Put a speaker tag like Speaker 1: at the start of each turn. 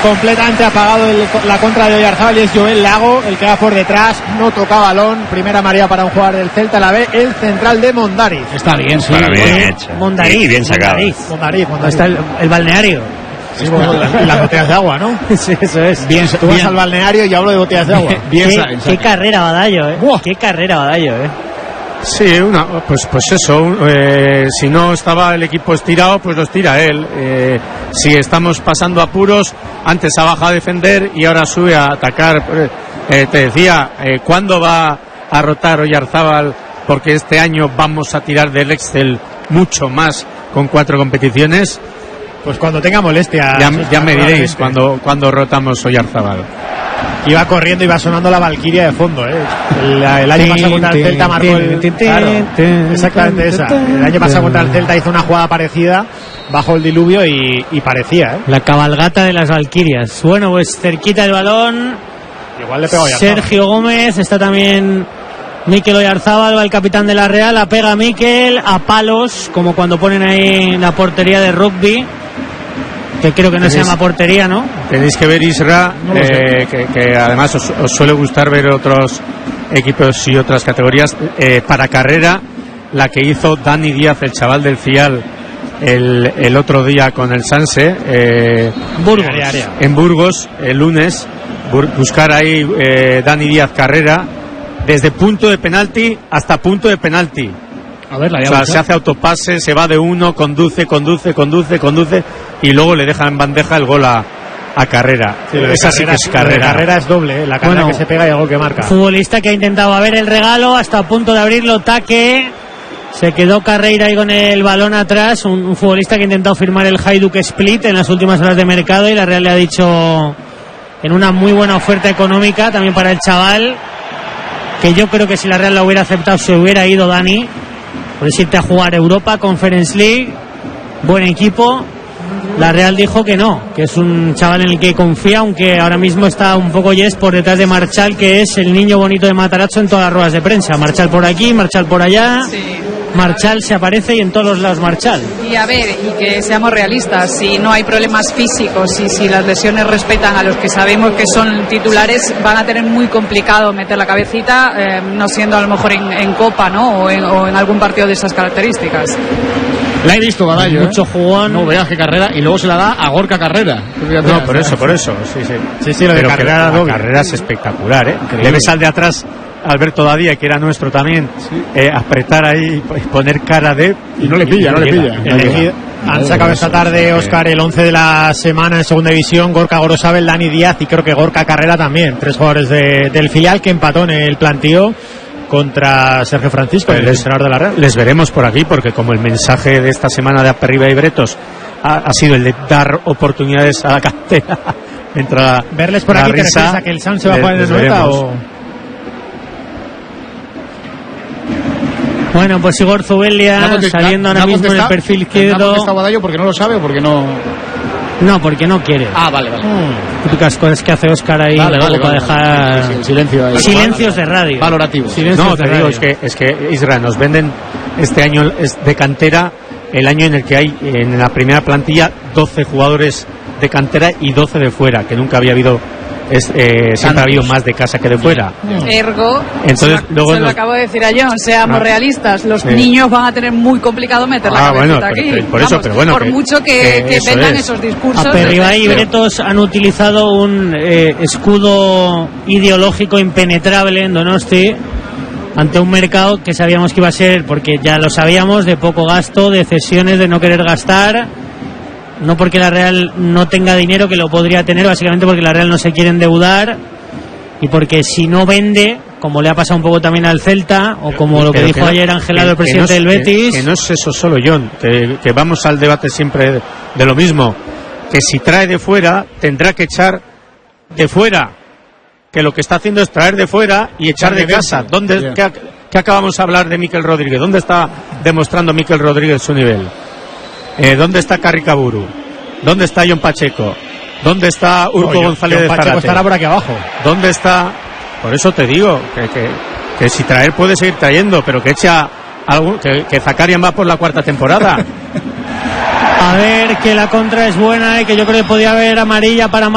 Speaker 1: completamente apagado la contra de Oyarzábal, y es Joel Lago el que va por detrás, no toca balón. Primera amarilla para un jugador del Celta, la ve el central de Mondariz.
Speaker 2: Está bien, sí.
Speaker 3: Bien hecho.
Speaker 2: Mondariz,
Speaker 3: bien sacado.
Speaker 1: Mondariz.
Speaker 2: Está el balneario.
Speaker 1: Sí, las botellas de agua, ¿no?
Speaker 2: Sí, eso es.
Speaker 1: Bien, tú vas al balneario y hablo de botellas de agua.
Speaker 2: Qué carrera Badallo, Qué carrera Badallo,
Speaker 4: Sí, pues eso, si no estaba el equipo estirado, pues lo estira él. Si estamos pasando apuros, antes ha bajado a defender y ahora sube a atacar. Te decía, ¿cuándo va a rotar Oyarzábal? Porque este año vamos a tirar del Excel mucho más con 4 competiciones.
Speaker 1: Pues cuando tenga molestia.
Speaker 4: Ya me diréis cuando rotamos Oyarzábal.
Speaker 1: Iba corriendo y va sonando la Valquiria de fondo, El año pasado contra el Celta marcó exactamente esa. El año pasado contra el Celta hizo una jugada parecida bajo el diluvio y parecía,
Speaker 2: La cabalgata de las Valquirias. Bueno, pues cerquita el balón.
Speaker 1: Igual le pegó
Speaker 2: Sergio Gómez, está también Mikel Oyarzábal, va el capitán de la Real, la pega Mikel a palos, como cuando ponen ahí la portería de rugby, que creo que no se llama portería, ¿no?
Speaker 4: Tenéis que ver, Isra, que además os suele gustar ver otros equipos y otras categorías. Para carrera, la que hizo Dani Díaz, el chaval del Fial, el otro día con el Sanse, en Burgos, el lunes, buscar ahí Dani Díaz carrera, desde punto de penalti hasta punto de penalti.
Speaker 2: A ver,
Speaker 4: se hace autopase, se va de uno, conduce y luego le deja en bandeja el gol a carrera.
Speaker 1: Sí, esa sí que es carrera. La carrera es doble, la carrera que se pega y el gol que marca.
Speaker 2: Futbolista que ha intentado ver el regalo hasta a punto de abrirlo, taque. Se quedó Carreira ahí con el balón atrás. Un futbolista que ha intentado firmar el Hajduk Split en las últimas horas de mercado, y la Real le ha dicho, en una muy buena oferta económica también para el chaval, que yo creo que si la Real la hubiera aceptado se hubiera ido Dani. Puedes irte a jugar Europa, Conference League, buen equipo. La Real dijo que no, que es un chaval en el que confía, aunque ahora mismo está un poco por detrás de Marchal, que es el niño bonito de Matarazzo en todas las ruedas de prensa. Marchal por aquí, Marchal por allá. Sí. Marchal se aparece y en todos los lados Marchal.
Speaker 5: Y a ver, y que seamos realistas, si no hay problemas físicos y si las lesiones respetan a los que sabemos que son titulares, van a tener muy complicado meter la cabecita, no siendo a lo mejor en Copa, ¿no? O en algún partido de esas características.
Speaker 6: La he visto, Badallo.
Speaker 2: Mucho jugón.
Speaker 6: No veas qué carrera, y luego se la da a Gorka Carrera.
Speaker 4: No, por eso. Sí, lo de Carrera. La carrera es espectacular, Le ves al de atrás, Alberto Dadía, que era nuestro también, apretar ahí y poner cara de...
Speaker 6: Y no le pilla.
Speaker 1: Han sacado esta tarde, Óscar, el 11 de la semana en segunda división: Gorka Gorosabel, Dani Díaz y creo que Gorka Carrera también. 3 jugadores del filial que empató en el plantío contra Sergio Francisco, el entrenador de la Real.
Speaker 4: Les veremos por aquí, porque como el mensaje de esta semana de Aperriba y Bretos ha sido el de dar oportunidades a la cantera,
Speaker 1: verles por aquí, risa, ¿te refieres a que el Sam se va a jugar en el 90 o...?
Speaker 2: Bueno, pues Igor Zubelia saliendo ahora mismo en el perfil izquierdo.
Speaker 6: ¿No ha Badallo porque no lo sabe o porque no...?
Speaker 2: No, porque no quiere.
Speaker 6: Vale.
Speaker 2: Típicas cosas que hace Óscar ahí para dejar
Speaker 6: silencio ahí.
Speaker 2: Silencios de radio.
Speaker 6: Valorativo.
Speaker 4: Es que Israel nos venden este año de cantera, el año en el que hay en la primera plantilla 12 jugadores de cantera y 12 de fuera, que nunca había habido. Siempre ha habido más de casa que de fuera.
Speaker 5: Ergo,
Speaker 4: entonces luego
Speaker 5: se lo acabo de decir a John, seamos realistas, los niños van a tener muy complicado meter la cabecita aquí. Por mucho que vendan esos discursos.
Speaker 2: Aperriba y Bretos han utilizado un escudo ideológico impenetrable en Donosti ante un mercado que sabíamos que iba a ser, porque ya lo sabíamos, de poco gasto, de cesiones, de no querer gastar. No porque la Real no tenga dinero, que lo podría tener, básicamente porque la Real no se quiere endeudar, y porque si no vende, como le ha pasado un poco también al Celta, o como lo que dijo ayer Angelado, el presidente del Betis.
Speaker 4: Que no es eso solo, John, que vamos al debate siempre de lo mismo, que si trae de fuera, tendrá que echar de fuera, que lo que está haciendo es traer de fuera y echar de casa. ¿Qué acabamos de hablar de Mikel Rodríguez? ¿Dónde está demostrando Mikel Rodríguez su nivel? ¿Dónde está Carricaburu? ¿Dónde está John Pacheco? ¿Dónde está Urco González de Zarate?
Speaker 1: Pacheco estará por aquí abajo.
Speaker 4: ¿Dónde está? Por eso te digo que si traer puede seguir trayendo, pero que echa algo, que Zakarian va por la 4ª temporada.
Speaker 2: A ver, que la contra es buena y que yo creo que podía haber amarilla para